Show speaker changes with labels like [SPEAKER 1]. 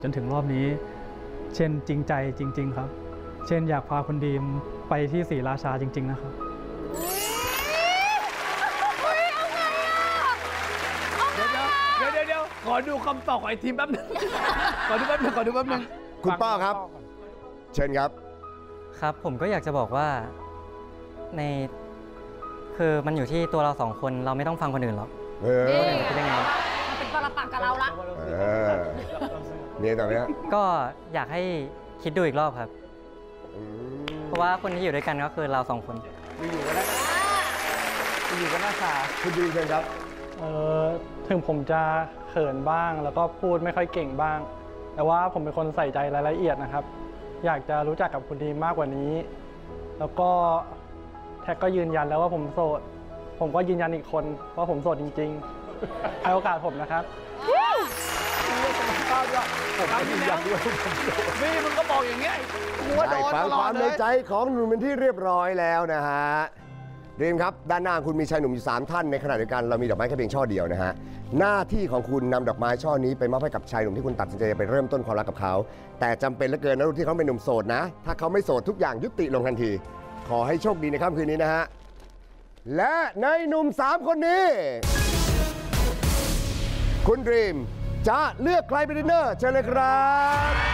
[SPEAKER 1] จนถึงรอบนี้เช่นจริงใจจริงๆครับเช่นอยากพาคุณดีมไปที่ศรีราชาจริงๆนะครับ
[SPEAKER 2] เดี๋ยวขอดูคำตอบของไอ้ทีมแป๊บนึงขอดูแป๊บนึง
[SPEAKER 3] คุณป้าครับเชิญครับ
[SPEAKER 4] ครับผมก็อยากจะบอกว่าคือมันอยู่ที่ตัวเราสองคนเราไม่ต้องฟังคนอื่นหรอกคนอื่นเป็นยังไง
[SPEAKER 5] มันเป็นปรปักษ์กับเราละ
[SPEAKER 3] เนี่ยตอนนี้
[SPEAKER 4] ก็อยากให้คิดดูอีกรอบครับเพราะว่าคนที่อยู่ด้วยกันก็คือเราสองคน
[SPEAKER 2] อยู่กันหน้าชา
[SPEAKER 3] คุณดีเชิญครับ
[SPEAKER 1] ถึงผมจะเขินบ้างแล้วก็พูดไม่ค่อยเก่งบ้างแต่ว่าผมเป็นคนใส่ใจรายละเอียดนะครับอยากจะรู้จักกับคุณดีมากกว่านี้แล้วก็แท็กก็ยืนยันแล้วว่าผมโสดผมก็ยืนยันอีกคนว่าผมโสดจริงๆให้โอกาสผมนะครับ
[SPEAKER 2] ผมก็ยืนยันด้วยนี่มึงก็บอกอย่างเงี้ย
[SPEAKER 3] ได้ฟังความในใจของหนุ่มเป็นที่เรียบร้อยแล้วนะฮะเรียนครับด้านหน้าคุณมีชายหนุ่มอยู่3ท่านในขณะเดียวกันเรามีดอกไม้แค่เพียงช่อเดียวนะฮะหน้าที่ของคุณนำดอกไม้ช่อนี้ไปมอบให้กับชายหนุ่มที่คุณตัดสินใจไปเริ่มต้นความรักกับเขาแต่จำเป็นเหลือเกินนะที่เขาเป็นหนุ่มโสดนะถ้าเขาไม่โสดทุกอย่างยุติลงทันทีขอให้โชคดีในค่ำคืนนี้นะฮะและในหนุ่ม3คนนี้คุณดรีมจะเลือกใครเป็นดินเนอร์เชิญเลยครับ